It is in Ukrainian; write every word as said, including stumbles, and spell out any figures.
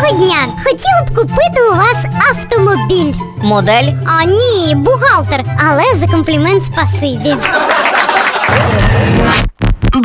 Доброго дня! Хотіла б купити у вас автомобіль. Модель? А ні, бухгалтер, але за комплімент спасибі.